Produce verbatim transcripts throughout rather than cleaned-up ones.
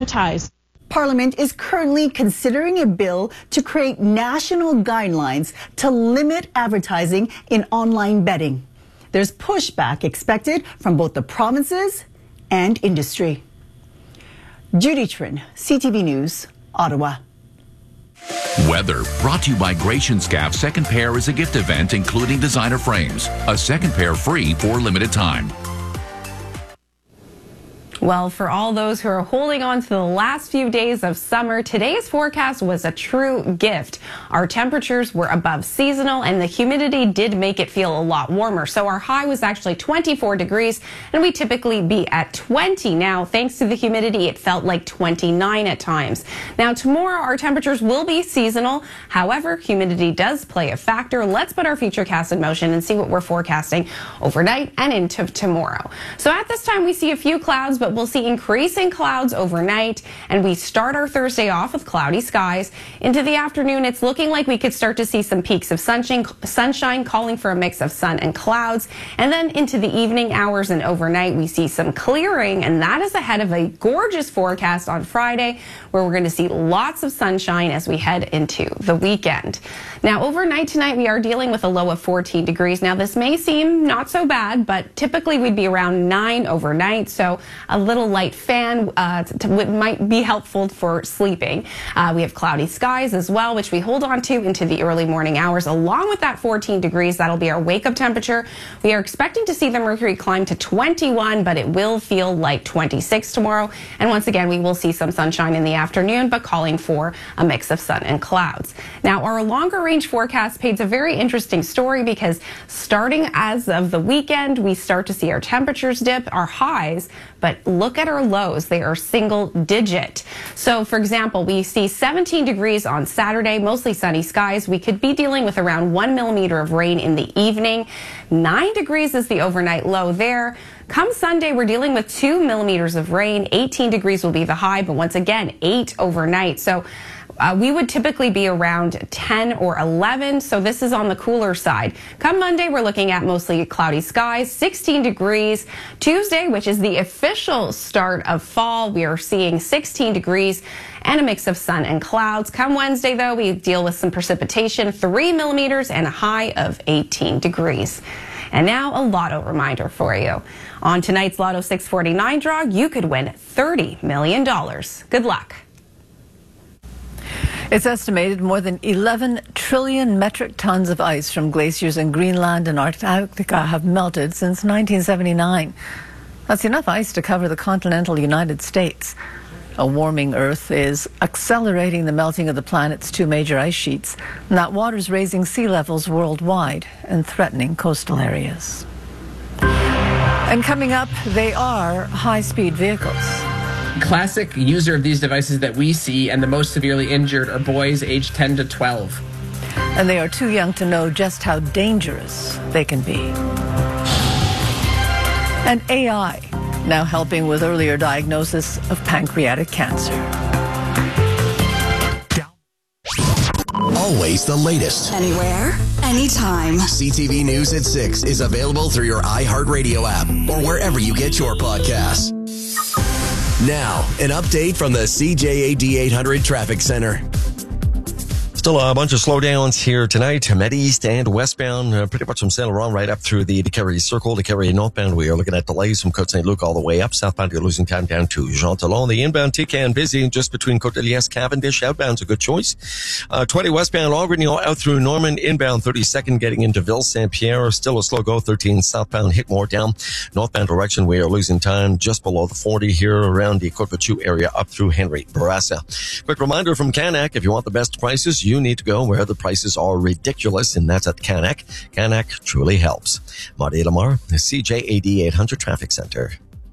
advertise. Parliament is currently considering a bill to create national guidelines to limit advertising in online betting. There's pushback expected from both the provinces and industry. Judy Trin, C T V News, Ottawa. Weather brought to you by Gratian Scaff. Second pair is a gift event including designer frames. A second pair free for limited time. Well, for all those who are holding on to the last few days of summer, today's forecast was a true gift. Our temperatures were above seasonal and the humidity did make it feel a lot warmer. So our high was actually twenty-four degrees and we typically be at twenty. Now, thanks to the humidity, it felt like twenty-nine at times. Now, tomorrow our temperatures will be seasonal. However, humidity does play a factor. Let's put our futurecast in motion and see what we're forecasting overnight and into tomorrow. So at this time, we see a few clouds, but we'll see increasing clouds overnight, and we start our Thursday off with cloudy skies. Into the afternoon, it's looking like we could start to see some peaks of sunshine, sunshine calling for a mix of sun and clouds. And then into the evening hours and overnight, we see some clearing, and that is ahead of a gorgeous forecast on Friday, where we're going to see lots of sunshine as we head into the weekend. Now, overnight tonight, we are dealing with a low of fourteen degrees. Now, this may seem not so bad, but typically we'd be around nine overnight, so a little light fan uh, to, to, might be helpful for sleeping. Uh, we have cloudy skies as well, which we hold on to into the early morning hours. Along with that fourteen degrees, that'll be our wake-up temperature. We are expecting to see the mercury climb to twenty-one, but it will feel like twenty-six tomorrow. And once again, we will see some sunshine in the afternoon, but calling for a mix of sun and clouds. Now, our longer range forecast paints a very interesting story because starting as of the weekend, we start to see our temperatures dip, our highs, but look at our lows. They are single digit. So, for example, we see seventeen degrees on Saturday, mostly sunny skies. We could be dealing with around one millimeter of rain in the evening. Nine degrees is the overnight low there. Come Sunday, we're dealing with two millimeters of rain. eighteen degrees will be the high, but once again, eight overnight. So Uh, we would typically be around ten or eleven, so this is on the cooler side. Come Monday, we're looking at mostly cloudy skies, sixteen degrees. Tuesday, which is the official start of fall, we are seeing sixteen degrees and a mix of sun and clouds. Come Wednesday, though, we deal with some precipitation, three millimeters and a high of eighteen degrees. And now a lotto reminder for you. On tonight's Lotto six forty-nine draw, you could win thirty million dollars. Good luck. It's estimated more than eleven trillion metric tons of ice from glaciers in Greenland and Antarctica have melted since nineteen seventy-nine. That's enough ice to cover the continental United States. A warming Earth is accelerating the melting of the planet's two major ice sheets, and that water's raising sea levels worldwide and threatening coastal areas. And coming up, they are high-speed vehicles. Classic user of these devices that we see and the most severely injured are boys aged ten to twelve. And they are too young to know just how dangerous they can be. And A I, now helping with earlier diagnosis of pancreatic cancer. Always the latest. Anywhere, anytime. C T V News at six is available through your iHeartRadio app or wherever you get your podcasts. Now, an update from the C J A D eight hundred Traffic Center. Still a bunch of slowdowns here tonight. Med East and westbound, uh, pretty much from Saint Laurent right up through the DeCarry Circle. DeCarry northbound, we are looking at delays from Côte Saint-Luc all the way up. Southbound, you're losing time down to Jean Talon. The inbound T C A N busy just between Côte de Liesse, Cavendish. Outbound's a good choice. Uh, twenty westbound, Algrignon out through Norman. Inbound, thirty-second getting into Ville Saint-Pierre. Still a slow go. thirteen southbound, Hickmore down. Northbound direction, we are losing time just below the forty here around the Côte Vitu area up through Henry Bourassa. Quick reminder from Canac, if you want the best prices, you need to go where the prices are ridiculous, and that's at Canac. Canac truly helps. Marty Lamar, the C J A D eight hundred Traffic Center.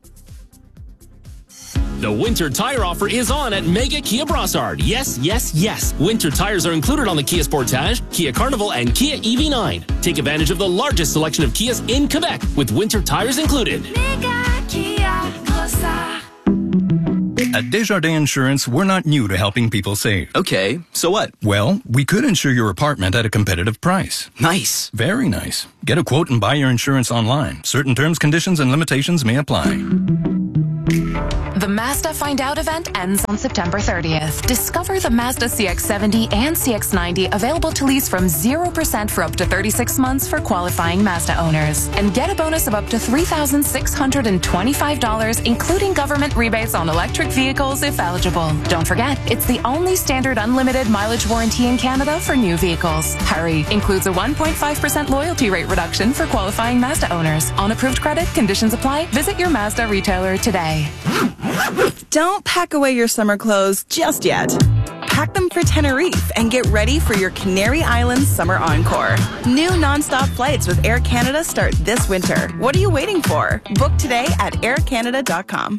The winter tire offer is on at Mega Kia Brossard. Yes, yes, yes. Winter tires are included on the Kia Sportage, Kia Carnival, and Kia E V nine. Take advantage of the largest selection of Kias in Quebec with winter tires included. Mega Kia Brossard. At Desjardins Insurance, we're not new to helping people save. Okay, so what? Well, we could insure your apartment at a competitive price. Nice. Very nice. Get a quote and buy your insurance online. Certain terms, conditions, and limitations may apply. The mass Mazda Find Out event ends on September thirtieth. Discover the Mazda C X seventy and C X ninety available to lease from zero percent for up to thirty-six months for qualifying Mazda owners. And get a bonus of up to three thousand six hundred twenty-five dollars, including government rebates on electric vehicles if eligible. Don't forget, it's the only standard unlimited mileage warranty in Canada for new vehicles. Hurry! Includes a one point five percent loyalty rate reduction for qualifying Mazda owners. On approved credit, conditions apply. Visit your Mazda retailer today. Don't pack away your summer clothes just yet. Pack them for Tenerife and get ready for your Canary Islands Summer Encore. New nonstop flights with Air Canada start this winter. What are you waiting for? Book today at air canada dot com.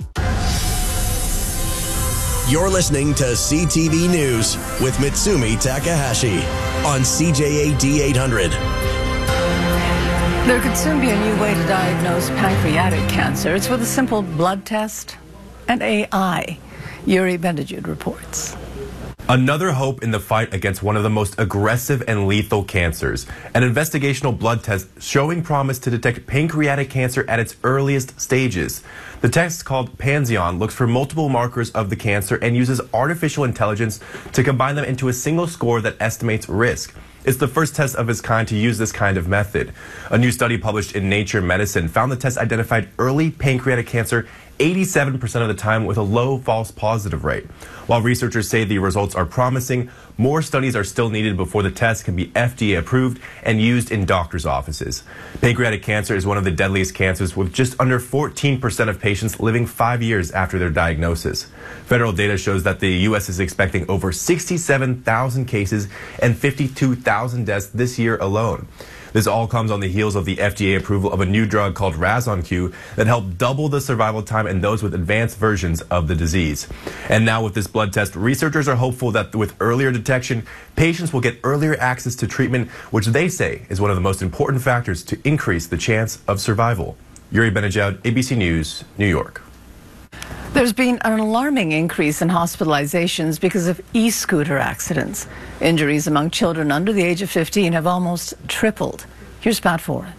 You're listening to C T V News with Mitsumi Takahashi on C J A D eight hundred. There could soon be a new way to diagnose pancreatic cancer. It's with a simple blood test and A I. Yuri Bendijude reports. Another hope in the fight against one of the most aggressive and lethal cancers. An investigational blood test showing promise to detect pancreatic cancer at its earliest stages. The test, called Panzion, looks for multiple markers of the cancer and uses artificial intelligence to combine them into a single score that estimates risk. It's the first test of its kind to use this kind of method. A new study published in Nature Medicine found the test identified early pancreatic cancer eighty-seven percent of the time with a low false positive rate. While researchers say the results are promising, more studies are still needed before the test can be F D A approved and used in doctors' offices. Pancreatic cancer is one of the deadliest cancers, with just under fourteen percent of patients living five years after their diagnosis. Federal data shows that the U S is expecting over sixty-seven thousand cases and fifty-two thousand deaths this year alone. This all comes on the heels of the F D A approval of a new drug called Razonq that helped double the survival time in those with advanced versions of the disease. And now with this blood test, researchers are hopeful that with earlier detection, patients will get earlier access to treatment, which they say is one of the most important factors to increase the chance of survival. Yuri Bendijude, A B C News, New York. There's been an alarming increase in hospitalizations because of e-scooter accidents. Injuries among children under the age of fifteen have almost tripled. Here's Pat Foran.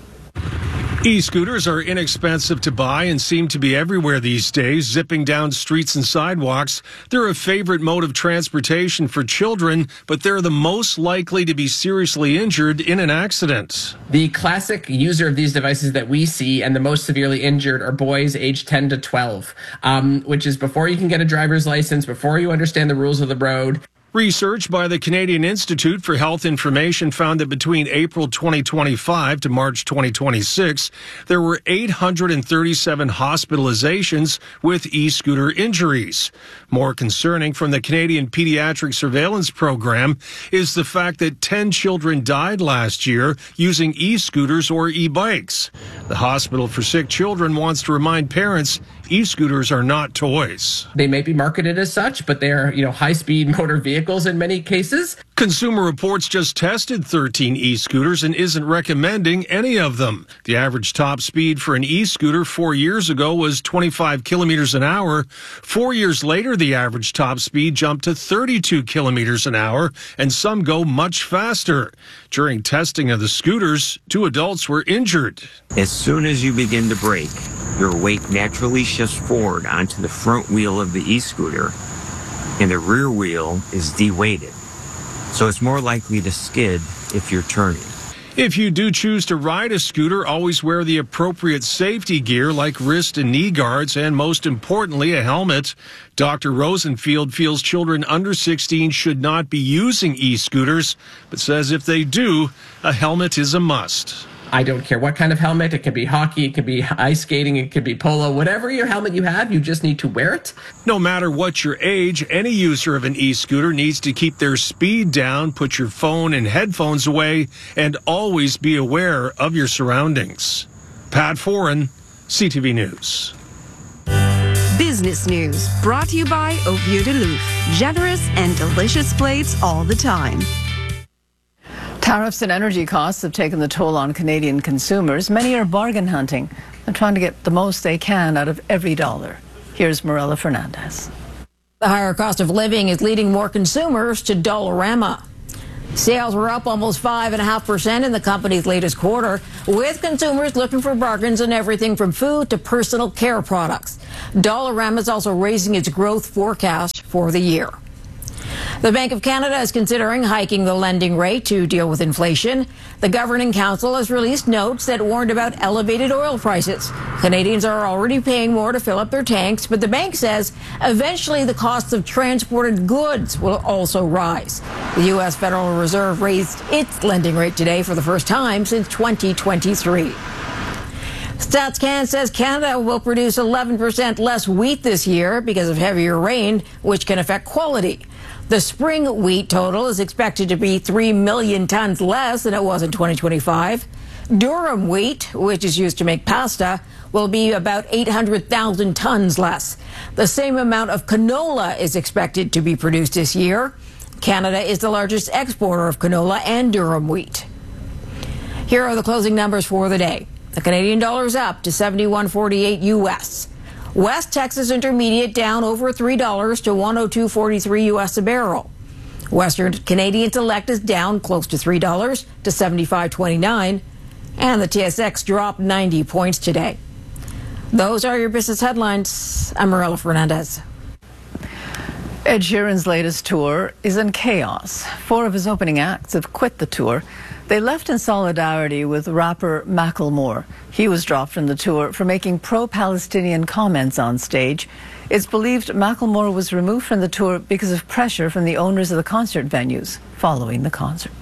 E-scooters are inexpensive to buy and seem to be everywhere these days, zipping down streets and sidewalks. They're a favorite mode of transportation for children, but they're the most likely to be seriously injured in an accident. The classic user of these devices that we see and the most severely injured are boys aged ten to twelve, um, which is before you can get a driver's license, before you understand the rules of the road. Research by the Canadian Institute for Health Information found that between April twenty twenty-five to March twenty twenty-six, there were eight hundred thirty-seven hospitalizations with e-scooter injuries. More concerning, from the Canadian Pediatric Surveillance Program, is the fact that ten children died last year using e-scooters or e-bikes. The Hospital for Sick Children wants to remind parents e-scooters are not toys. They may be marketed as such, but they're, you know, high-speed motor vehicles in many cases. Consumer Reports just tested thirteen e-scooters and isn't recommending any of them. The average top speed for an e-scooter four years ago was twenty-five kilometers an hour. Four years later, the average top speed jumped to thirty-two kilometers an hour, and some go much faster. During testing of the scooters, two adults were injured. As soon as you begin to brake, your weight naturally shifts forward onto the front wheel of the e-scooter, and the rear wheel is de-weighted. So it's more likely to skid if you're turning. If you do choose to ride a scooter, always wear the appropriate safety gear like wrist and knee guards, and most importantly, a helmet. Doctor Rosenfield feels children under sixteen should not be using e-scooters, but says if they do, a helmet is a must. I don't care what kind of helmet. It could be hockey, it could be ice skating, it could be polo. Whatever your helmet you have, you just need to wear it. No matter what your age, any user of an e-scooter needs to keep their speed down, put your phone and headphones away, and always be aware of your surroundings. Pat Foran, C T V News. Business News, brought to you by Au Vieux de Louf. Generous and delicious plates all the time. Tariffs and energy costs have taken the toll on Canadian consumers. Many are bargain hunting and trying to get the most they can out of every dollar. Here's Morella Fernandez. The higher cost of living is leading more consumers to Dollarama. Sales were up almost five point five percent in the company's latest quarter, with consumers looking for bargains in everything from food to personal care products. Dollarama is also raising its growth forecast for the year. The Bank of Canada is considering hiking the lending rate to deal with inflation. The Governing Council has released notes that warned about elevated oil prices. Canadians are already paying more to fill up their tanks, but the bank says eventually the costs of transported goods will also rise. The U S Federal Reserve raised its lending rate today for the first time since twenty twenty-three. StatsCan says Canada will produce eleven percent less wheat this year because of heavier rain, which can affect quality. The spring wheat total is expected to be three million tons less than it was in twenty twenty-five. Durum wheat, which is used to make pasta, will be about eight hundred thousand tons less. The same amount of canola is expected to be produced this year. Canada is the largest exporter of canola and durum wheat. Here are the closing numbers for the day. The Canadian dollar is up to seventy-one forty-eight U S. West Texas Intermediate down over three dollars to one oh two forty-three U S a barrel. Western Canadian Select is down close to three dollars to seventy-five twenty-nine. And the T S X dropped ninety points today. Those are your business headlines. I'm Marilla Fernandez. Ed Sheeran's latest tour is in chaos. Four of his opening acts have quit the tour. They left in solidarity with rapper Macklemore. He was dropped from the tour for making pro-Palestinian comments on stage. It's believed Macklemore was removed from the tour because of pressure from the owners of the concert venues following the concert.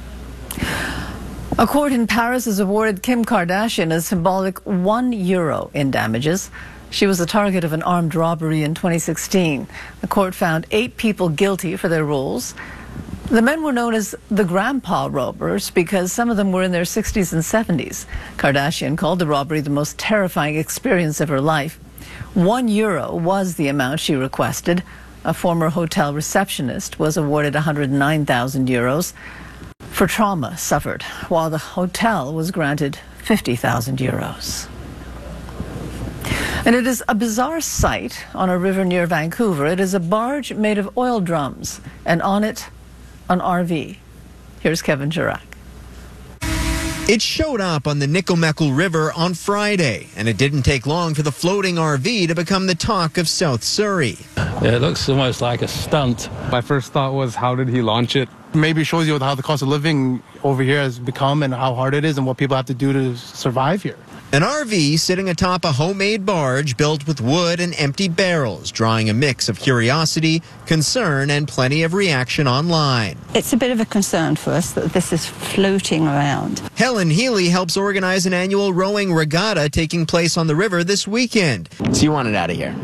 A court in Paris has awarded Kim Kardashian a symbolic one euro in damages. She was the target of an armed robbery in twenty sixteen. The court found eight people guilty for their roles. The men were known as the grandpa robbers because some of them were in their sixties and seventies. Kardashian called the robbery the most terrifying experience of her life. One euro was the amount she requested. A former hotel receptionist was awarded one hundred nine thousand euros for trauma suffered, while the hotel was granted fifty thousand euros. And it is a bizarre sight on a river near Vancouver. It is a barge made of oil drums, and on it, an R V. Here's Kevin Chirac. It showed up on the Nikomekel River on Friday, and it didn't take long for the floating R V to become the talk of South Surrey. Yeah, it looks almost like a stunt. My first thought was, how did he launch it? Maybe it shows you how the cost of living over here has become and how hard it is and what people have to do to survive here. An R V sitting atop a homemade barge built with wood and empty barrels, drawing a mix of curiosity, concern, and plenty of reaction online. It's a bit of a concern for us that this is floating around. Helen Healy helps organize an annual rowing regatta taking place on the river this weekend. So you want it out of here?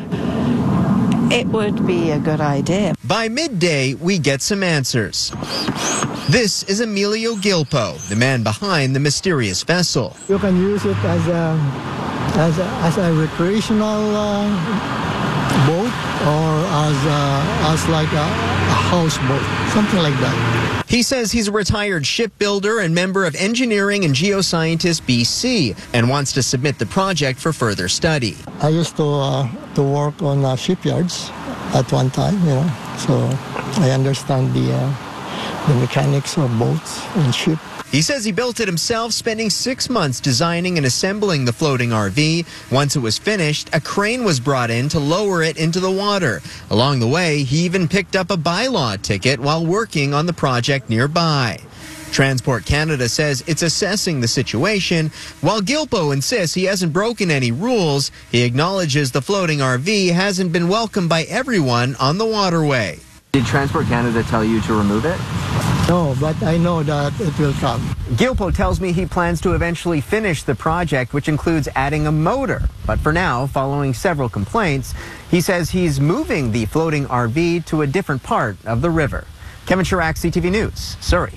It would be a good idea. By midday, we get some answers. This is Emilio Gilpo, the man behind the mysterious vessel. You can use it as a, as a, as a recreational uh, boat or as, a, as like a, a houseboat, something like that. He says he's a retired shipbuilder and member of Engineering and Geoscientists B C and wants to submit the project for further study. I used to, uh, to work on uh, shipyards at one time, you know, so I understand the... Uh, the mechanics of boats and ship. He says he built it himself, spending six months designing and assembling the floating R V. Once it was finished, a crane was brought in to lower it into the water. Along the way, he even picked up a bylaw ticket while working on the project nearby. Transport Canada says it's assessing the situation. While Gilpo insists he hasn't broken any rules, he acknowledges the floating R V hasn't been welcomed by everyone on the waterway. Did Transport Canada tell you to remove it? No, but I know that it will come. Gilpo tells me he plans to eventually finish the project, which includes adding a motor. But for now, following several complaints, he says he's moving the floating R V to a different part of the river. Kevin Chirac, C T V News, Surrey.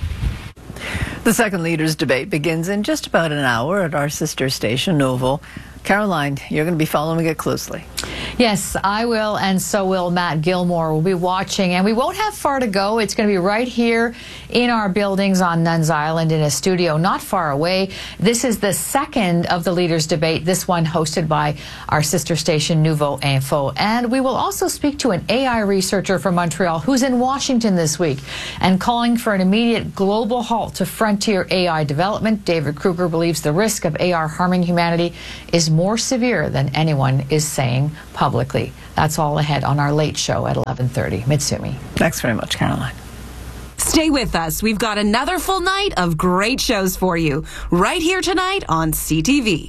The second leaders debate begins in just about an hour at our sister station, Novo. Caroline, you're going to be following it closely. Yes, I will, and so will Matt Gilmore. We'll be watching, and we won't have far to go. It's going to be right here in our buildings on Nuns Island in a studio not far away. This is the second of the Leaders' Debate, this one hosted by our sister station Nouveau Info. And we will also speak to an A I researcher from Montreal who's in Washington this week and calling for an immediate global halt to frontier A I development. David Kruger believes the risk of A I harming humanity is more severe than anyone is saying publicly. That's all ahead on our late show at eleven thirty. Mitsumi. Thanks very much, Caroline. Stay with us. We've got another full night of great shows for you right here tonight on C T V.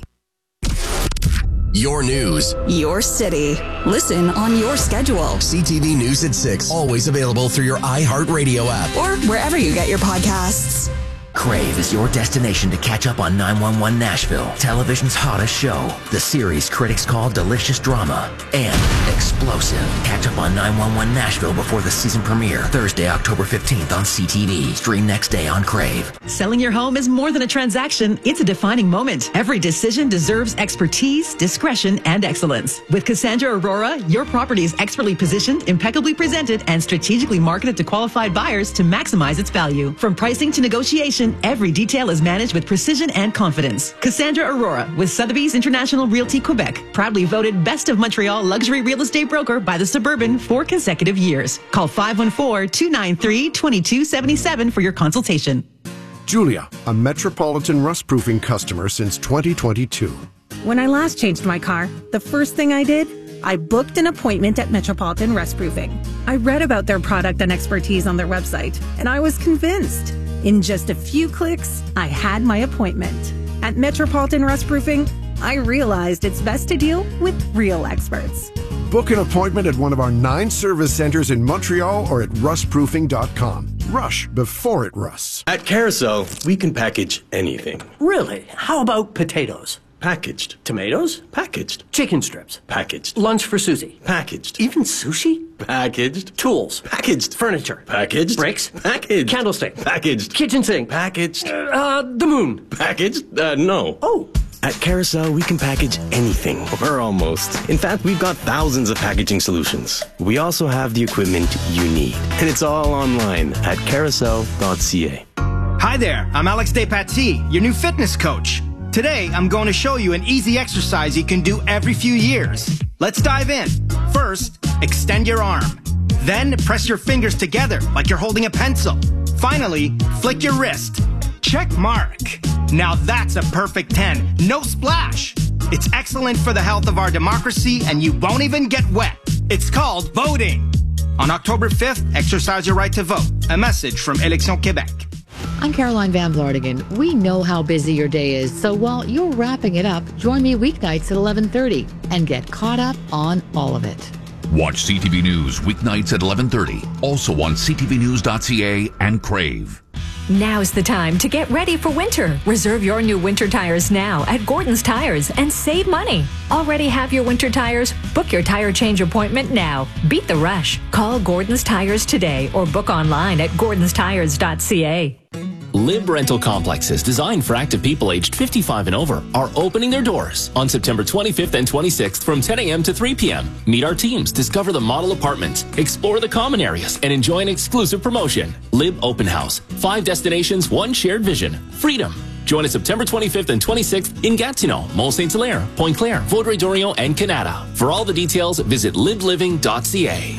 Your news. Your city. Listen on your schedule. C T V News at six. Always available through your iHeartRadio app. Or wherever you get your podcasts. Crave is your destination to catch up on nine one one Nashville, television's hottest show. The series critics call delicious drama and explosive. Catch up on nine one one Nashville before the season premiere, Thursday, October fifteenth on C T V. Stream next day on Crave. Selling your home is more than a transaction. It's a defining moment. Every decision deserves expertise, discretion, and excellence. With Cassandra Aurora, your property is expertly positioned, impeccably presented, and strategically marketed to qualified buyers to maximize its value. From pricing to negotiation, every detail is managed with precision and confidence. Cassandra Aurora with Sotheby's International Realty Quebec, proudly voted Best of Montreal Luxury Real Estate Broker by the Suburban four consecutive years. Call five one four, two nine three, two two seven seven for your consultation. Julia, a Metropolitan rust proofing customer since twenty twenty-two. When I last changed my car, the first thing I did, I booked an appointment at Metropolitan Rust Proofing. I read about their product and expertise on their website, and I was convinced. In just a few clicks, I had my appointment. At Metropolitan Rust Proofing, I realized it's best to deal with real experts. Book an appointment at one of our nine service centers in Montreal or at rust proofing dot com. Rush before it rusts. At Carousel, we can package anything. Really? How about potatoes? Packaged. Tomatoes? Packaged. Chicken strips? Packaged. Lunch for Susie? Packaged. Even sushi? Packaged. Tools? Packaged. Furniture? Packaged. Bricks? Packaged. Candlestick? Packaged. Kitchen sink? Packaged. Uh, uh, the moon? Packaged? Uh, no. Oh. At Carousel, we can package anything, or almost. In fact, we've got thousands of packaging solutions. We also have the equipment you need. And it's all online at carousel dot c a. Hi there, I'm Alex Despatie, your new fitness coach. Today, I'm going to show you an easy exercise you can do every few years. Let's dive in. First, extend your arm. Then, press your fingers together like you're holding a pencil. Finally, flick your wrist. Check mark. Now that's a perfect ten. No splash. It's excellent for the health of our democracy, and you won't even get wet. It's called voting. On October fifth, exercise your right to vote. A message from Élections Québec. I'm Caroline Van Blartigan. We know how busy your day is, so while you're wrapping it up, join me weeknights at eleven thirty and get caught up on all of it. Watch C T V News weeknights at eleven thirty, also on c t v news dot c a and Crave. Now's the time to get ready for winter. Reserve your new winter tires now at Gordon's Tires and save money. Already have your winter tires? Book your tire change appointment now. Beat the rush. Call Gordon's Tires today or book online at gordons tires dot c a. Lib Rental Complexes, designed for active people aged fifty-five and over, are opening their doors on September twenty-fifth and twenty-sixth from ten a.m. to three p.m. Meet our teams, discover the model apartments, explore the common areas, and enjoy an exclusive promotion. Lib Open House. Five destinations, one shared vision. Freedom. Join us September twenty-fifth and twenty-sixth in Gatineau, Mont Saint Hilaire, Pointe Claire, Vaudreuil-Dorion, and Canada. For all the details, visit lib living dot c a.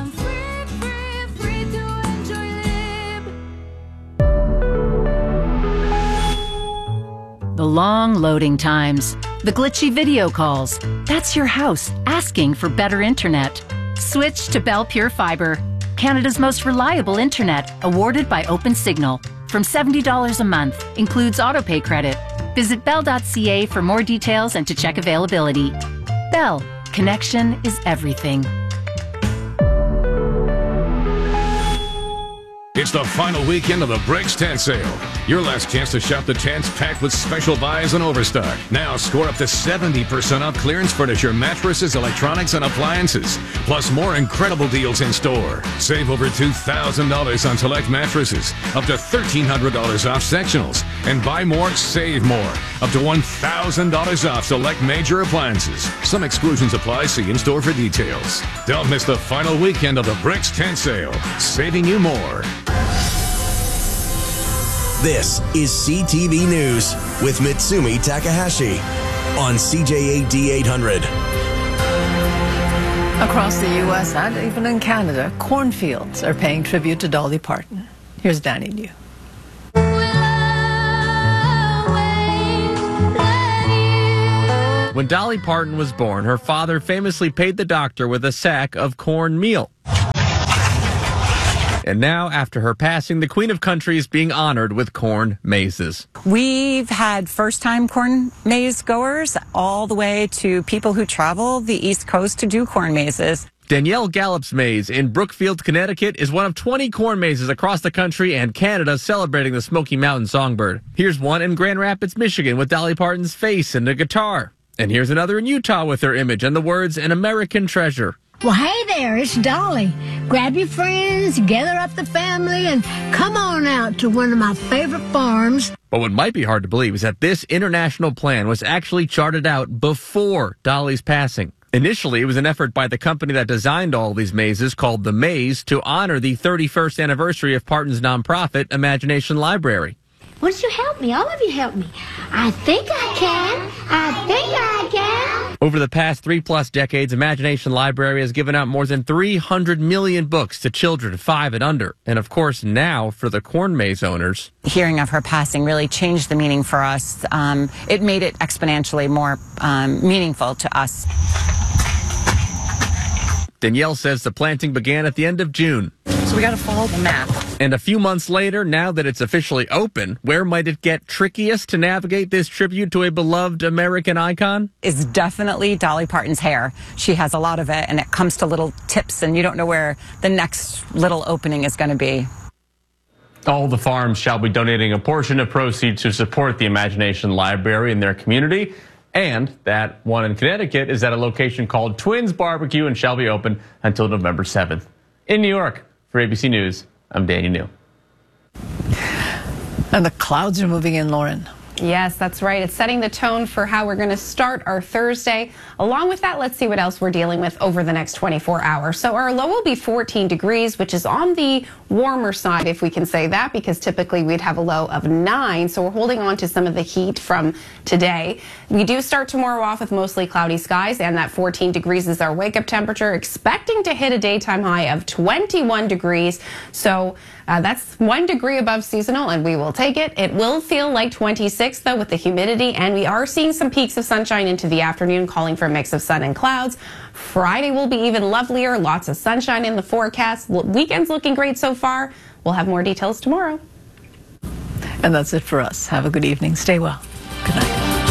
The long loading times, the glitchy video calls. That's your house asking for better internet. Switch to Bell Pure Fiber, Canada's most reliable internet, awarded by OpenSignal. From seventy dollars a month, includes autopay credit. Visit bell dot c a for more details and to check availability. Bell, connection is everything. It's the final weekend of the Bricks Tent Sale. Your last chance to shop the tents packed with special buys and overstock. Now score up to seventy percent off clearance furniture, mattresses, electronics, and appliances. Plus more incredible deals in store. Save over two thousand dollars on select mattresses. Up to thirteen hundred dollars off sectionals. And buy more, save more. Up to one thousand dollars off select major appliances. Some exclusions apply. See in-store for details. Don't miss the final weekend of the Bricks Tent Sale. Saving you more. This is C T V News with Mitsumi Takahashi on C J A D eight hundred. Across the U S and even in Canada, cornfields are paying tribute to Dolly Parton. Here's Danny New. When Dolly Parton was born, her father famously paid the doctor with a sack of cornmeal. And now, after her passing, the Queen of Country is being honored with corn mazes. We've had first-time corn maze goers all the way to people who travel the East Coast to do corn mazes. Danielle Gallup's maze in Brookfield, Connecticut is one of twenty corn mazes across the country and Canada celebrating the Smoky Mountain songbird. Here's one in Grand Rapids, Michigan with Dolly Parton's face and a guitar. And here's another in Utah with her image and the words, "An American Treasure." Well, hey there, it's Dolly. Grab your friends, gather up the family, and come on out to one of my favorite farms. But what might be hard to believe is that this international plan was actually charted out before Dolly's passing. Initially, it was an effort by the company that designed all these mazes called The Maze to honor the thirty-first anniversary of Parton's nonprofit, Imagination Library. Won't you help me? All of you help me. I think I can. I think I can. Over the past three-plus decades, Imagination Library has given out more than three hundred million books to children five and under. And of course, now for the corn maze owners. Hearing of her passing really changed the meaning for us. Um, it made it exponentially more um, meaningful to us. Danielle says the planting began at the end of June. So we got to follow the map. And a few months later, now that it's officially open, where might it get trickiest to navigate this tribute to a beloved American icon? Is definitely Dolly Parton's hair. She has a lot of it, and it comes to little tips, and you don't know where the next little opening is going to be. All the farms shall be donating a portion of proceeds to support the Imagination Library in their community. And that one in Connecticut is at a location called Twins Barbecue and shall be open until November seventh. In New York, for A B C News, I'm Danny New. And the clouds are moving in, Lauren. Yes, that's right. It's setting the tone for how we're going to start our Thursday. Along with that, let's see what else we're dealing with over the next twenty-four hours. So our low will be fourteen degrees, which is on the warmer side, if we can say that, because typically we'd have a low of nine. So we're holding on to some of the heat from today. We do start tomorrow off with mostly cloudy skies, and that fourteen degrees is our wake-up temperature, expecting to hit a daytime high of twenty-one degrees. So uh, that's one degree above seasonal, and we will take it. It will feel like twenty-six, though, with the humidity, and we are seeing some peaks of sunshine into the afternoon, calling for a mix of sun and clouds. Friday will be even lovelier, lots of sunshine in the forecast. Weekend's looking great so far. We'll have more details tomorrow. And that's it for us. Have a good evening. Stay well.